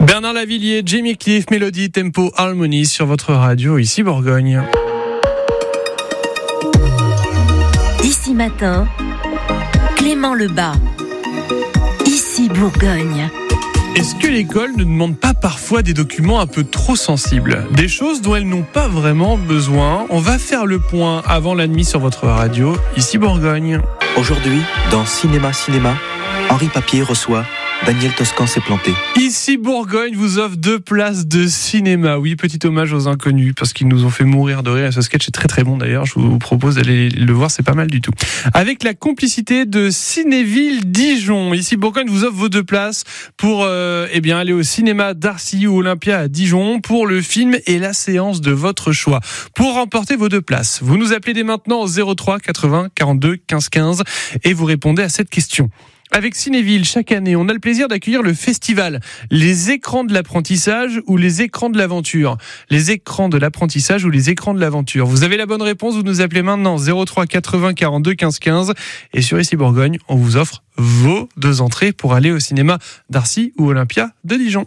Bernard Lavilliers, Jamie Cliff, Mélodie, Tempo, Harmonie sur votre radio, ici Bourgogne. Ici Matin, Clément Lebas, ici Bourgogne. Est-ce que l'école ne demande pas parfois des documents un peu trop sensibles ? Des choses dont elles n'ont pas vraiment besoin ? On va faire le point avant la nuit sur votre radio, ici Bourgogne. Aujourd'hui, dans Cinéma, Henri Papier reçoit Daniel Toscan s'est planté. Ici Bourgogne vous offre 2 places de cinéma. Oui, petit hommage aux inconnus parce qu'ils nous ont fait mourir de rire. Ce sketch est très très bon d'ailleurs. Je vous propose d'aller le voir, c'est pas mal du tout. Avec la complicité de Cinéville Dijon. Ici Bourgogne vous offre vos 2 places pour aller au cinéma Darcy ou Olympia à Dijon pour le film et la séance de votre choix. Pour remporter vos 2 places, vous nous appelez dès maintenant au 03 80 42 15 15 et vous répondez à cette question. Avec Cinéville, chaque année, on a le plaisir d'accueillir le festival Les écrans de l'apprentissage ou les écrans de l'aventure. Les écrans de l'apprentissage ou les écrans de l'aventure. Vous avez la bonne réponse, vous nous appelez maintenant 03 80 42 15 15. Et sur Ici Bourgogne, on vous offre vos 2 entrées pour aller au cinéma Darcy ou Olympia de Dijon.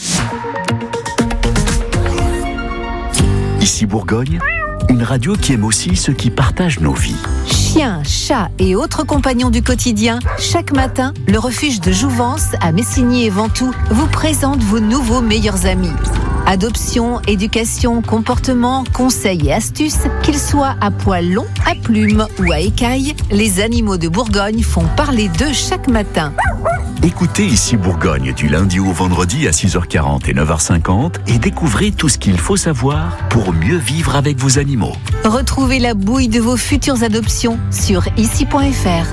Ici Bourgogne, une radio qui aime aussi ceux qui partagent nos vies. Chiens, chats et autres compagnons du quotidien, chaque matin, le refuge de Jouvence à Messigny et Ventoux vous présente vos nouveaux meilleurs amis. Adoption, éducation, comportement, conseils et astuces, qu'ils soient à poils longs, à plumes ou à écailles, les animaux de Bourgogne font parler d'eux chaque matin. Écoutez Ici Bourgogne du lundi au vendredi à 6h40 et 9h50 et découvrez tout ce qu'il faut savoir pour mieux vivre avec vos animaux. Retrouvez la bouille de vos futures adoptions sur ici.fr.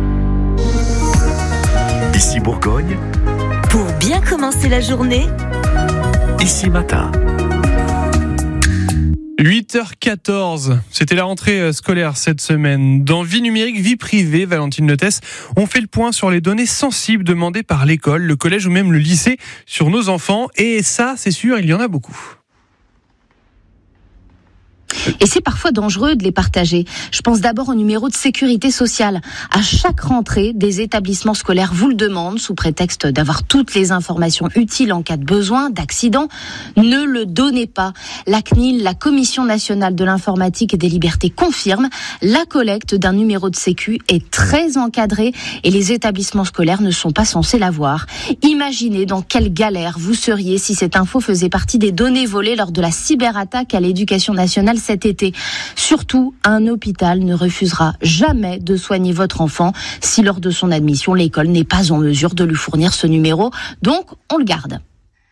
Ici Bourgogne, Pour bien commencer la journée, Ici Matin. 8h14, c'était la rentrée scolaire cette semaine. Dans Vie numérique, vie privée, Valentine Notès, on fait le point sur les données sensibles demandées par l'école, le collège ou même le lycée sur nos enfants. Et ça, c'est sûr, il y en a beaucoup. Et c'est parfois dangereux de les partager. Je pense d'abord au numéro de sécurité sociale. À chaque rentrée, des établissements scolaires vous le demandent sous prétexte d'avoir toutes les informations utiles en cas de besoin, d'accident. Ne le donnez pas. La CNIL, la Commission nationale de l'informatique et des libertés, confirme la collecte d'un numéro de sécu est très encadrée et les établissements scolaires ne sont pas censés l'avoir. Imaginez dans quelle galère vous seriez si cette info faisait partie des données volées lors de la cyberattaque à l'éducation nationale cet été. Surtout, un hôpital ne refusera jamais de soigner votre enfant si lors de son admission, l'école n'est pas en mesure de lui fournir ce numéro. Donc, on le garde.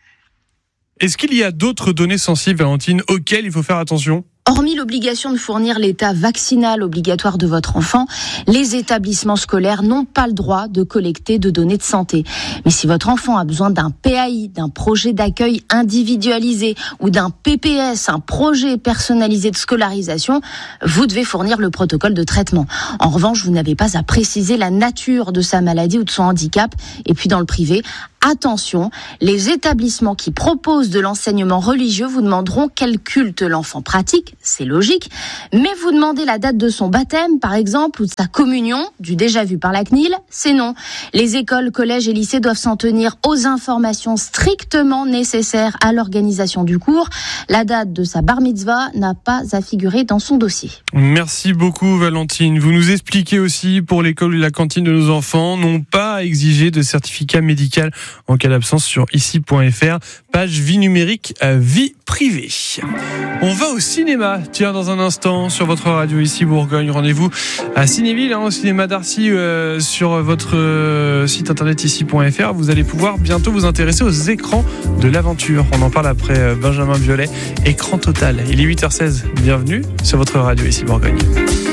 Est-ce qu'il y a d'autres données sensibles, Valentine, auxquelles il faut faire attention ? Hormis l'obligation de fournir l'état vaccinal obligatoire de votre enfant, les établissements scolaires n'ont pas le droit de collecter de données de santé. Mais si votre enfant a besoin d'un PAI, d'un projet d'accueil individualisé ou d'un PPS, un projet personnalisé de scolarisation, vous devez fournir le protocole de traitement. En revanche, vous n'avez pas à préciser la nature de sa maladie ou de son handicap. Et puis dans le privé, attention, les établissements qui proposent de l'enseignement religieux vous demanderont quel culte l'enfant pratique, c'est logique, mais vous demandez la date de son baptême, par exemple, ou de sa communion, du déjà vu par la CNIL, c'est non. Les écoles, collèges et lycées doivent s'en tenir aux informations strictement nécessaires à l'organisation du cours. La date de sa bar mitzvah n'a pas à figurer dans son dossier. Merci beaucoup, Valentine. Vous nous expliquez aussi, pour l'école et la cantine de nos enfants, n'ont pas à exiger de certificat médical en cas d'absence sur ici.fr, page vie numérique, vie privée. On va au cinéma, tiens, dans un instant, sur votre radio ici Bourgogne. Rendez-vous à Cinéville, au cinéma Darcy, sur votre site internet ici.fr. Vous allez pouvoir bientôt vous intéresser aux écrans de l'aventure. On en parle après Benjamin Biolay, écran total. Il est 8h16, bienvenue sur votre radio ici Bourgogne.